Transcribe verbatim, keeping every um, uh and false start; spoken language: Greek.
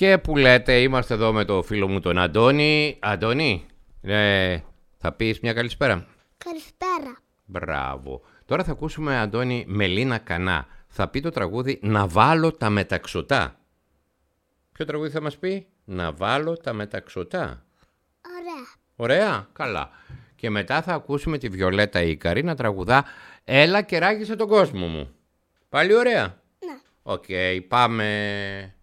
Και που λέτε, είμαστε εδώ με το φίλο μου τον Αντώνη. Αντώνη, ε, θα πεις μια καλησπέρα? Καλησπέρα. Μπράβο. Τώρα θα ακούσουμε, Αντώνη, Μελίνα Κανά. Θα πει το τραγούδι «Να βάλω τα μεταξωτά». Ποιο τραγούδι θα μας πει? «Να βάλω τα μεταξωτά». Ωραία. Ωραία, καλά. Και μετά θα ακούσουμε τη Βιολέτα Ίκαρη να τραγουδά «Έλα και ράγισε τον κόσμο μου». Πάλι ωραία. Ναι. Οκ, okay, πάμε.